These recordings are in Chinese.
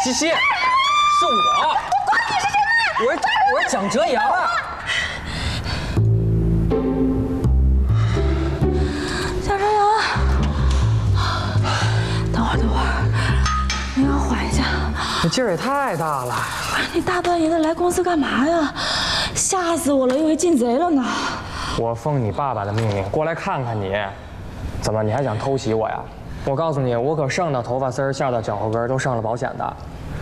西西，是我。 管你是谁了？ 我是蒋哲阳啊。 蒋哲阳，等会儿，你要缓一下。 这劲儿也太大了。 你大半夜的来公司干嘛呀？吓死我了，以为进贼了呢。 我奉你爸爸的命令过来看看你，怎么你还想偷袭我呀？我告诉你，我可上到头发丝儿，下到脚后跟，都上了保险的。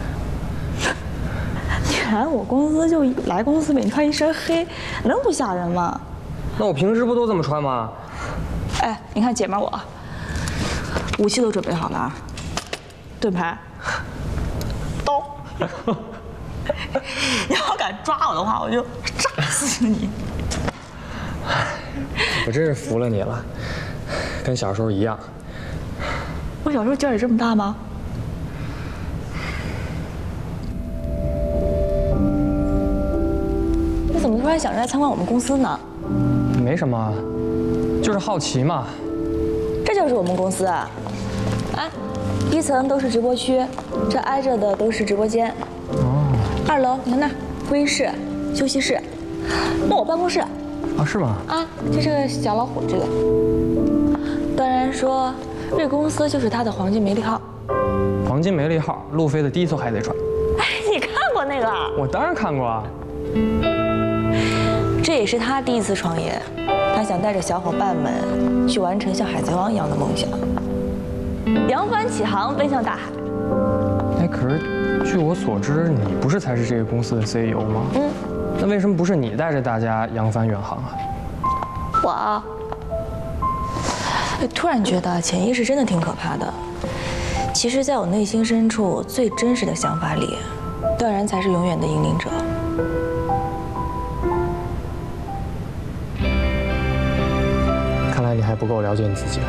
你来我公司就来公司呗，你穿一身黑，能不吓人吗？ 那我平时不都这么穿吗？ 哎，你看姐们我，武器都准备好了啊，盾牌、刀。你要敢抓我的话，我就炸死你！ 我真是服了你了，跟小时候一样。 我小时候劲儿也这么大吗？你怎么突然想着来参观我们公司呢？ 没什么，就是好奇嘛。 这就是我们公司啊！哎，一层都是直播区，这挨着的都是直播间。 哦。 二楼你看那儿，会议室、休息室，那我办公室。 啊，是吗？ 啊，就这个小老虎这个。段然说，这公司就是他的黄金梅利号。 黄金梅利号，路飞的第一艘海贼船。 哎，你看过那个？ 我当然看过啊。 这也是他第一次创业，他想带着小伙伴们去完成像海贼王一样的梦想，扬帆起航，奔向大海。 哎，可是据我所知，你不是才是这个公司的 CEO 吗？嗯。那为什么不是你带着大家扬帆远航啊？ 我突然觉得潜意识真的挺可怕的。其实，在我内心深处最真实的想法里，段然才是永远的引领者。 看来你还不够了解你自己。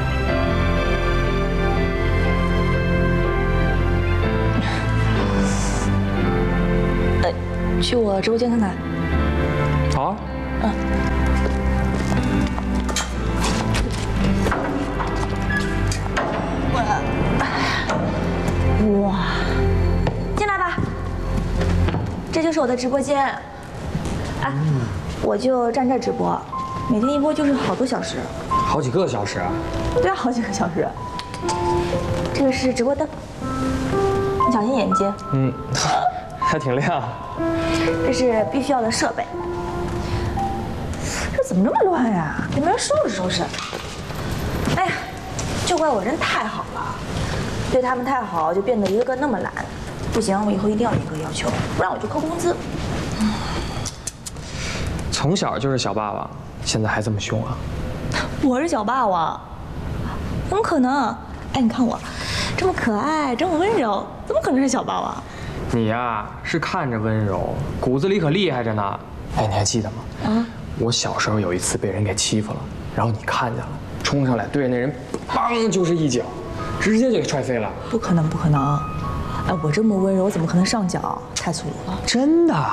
去我直播间看看。 好啊。 嗯。哇，进来吧，这就是我的直播间。哎，我就站这儿直播，每天一播就是好多小时。 好几个小时啊？ 对啊，好几个小时。这个是直播灯，你小心眼睛。 嗯，还挺亮。 这是必须要的设备。这怎么这么乱呀？也没人收拾收拾。哎呀，就怪我人太好了，对他们太好，就变得一个个那么懒。不行，我以后一定要严格要求，不然我就扣工资。 从小就是小霸王，现在还这么凶啊？ 我是小霸王？怎么可能？哎，你看我，这么可爱，这么温柔，怎么可能是小霸王？ 你呀，是看着温柔，骨子里可厉害着呢。哎，你还记得吗？啊，我小时候有一次被人给欺负了，然后你看见了，冲上来对着那人，梆就是一脚，直接就给踹飞了。 不可能，不可能！哎，我这么温柔，怎么可能上脚？太粗鲁了。 真的？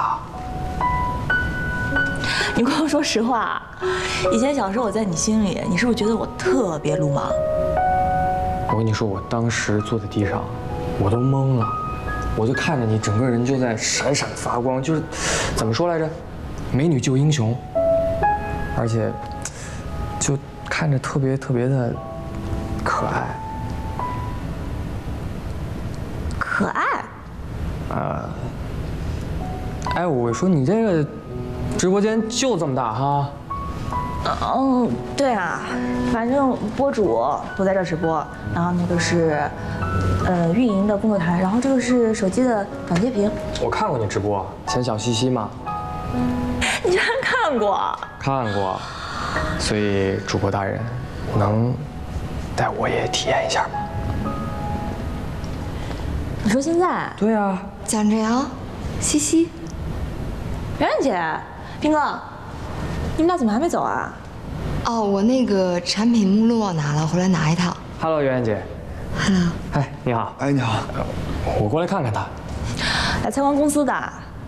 你跟我说实话，以前小时候我在你心里，你是不是觉得我特别鲁莽？ 我跟你说，我当时坐在地上，我都懵了。我就看着你，整个人就在闪闪发光，就是怎么说来着，美女救英雄，而且就看着特别特别的可爱。 可爱？ 哎，我说你这个直播间就这么大哈？ 嗯，对啊，反正播主都在这儿直播，然后那个是。运营的工作台，然后这个是手机的转接屏。 我看过你直播，显小兮兮吗？ 你居然看过？ 看过，所以主播大人能带我也体验一下吗？ 你说现在？ 对啊。 蒋哲阳，西西， 圆圆姐，平哥，你们俩怎么还没走啊？ 哦，我那个产品目录忘拿了，回来拿一趟。 Hello， 圆圆姐。 Hello。 哎，你好。 哎，你好。 我过来看看他。 来参观公司的。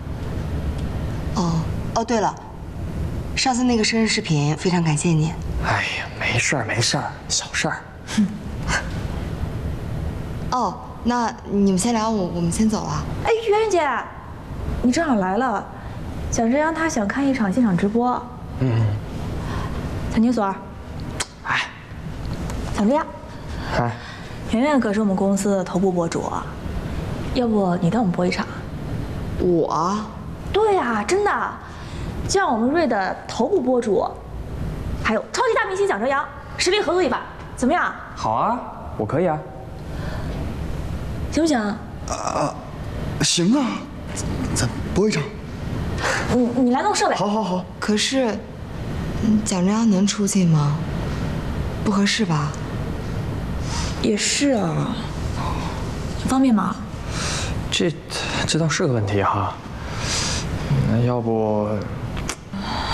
哦，对了，上次那个生日视频，非常感谢你。 哎呀，没事儿没事儿，小事儿。 哦， 那你们先聊，我们先走了。 哎，圆圆姐，你正好来了，蒋志阳他想看一场现场直播。蒋金锁， 哎， 蒋志阳， 哎， 圆圆可是我们公司的头部博主，要不你带我们播一场？ 我？ 对呀，真的，就让我们瑞的头部博主，还有超级大明星蒋哲阳实力合作一把，怎么样？ 好啊，我可以啊。 行不行？ 行啊，咱播一场。 你来弄设备。 好好好。 可是，蒋正阳能出镜吗？不合适吧？ 也是啊，方便吗？ 这倒是个问题哈。那要不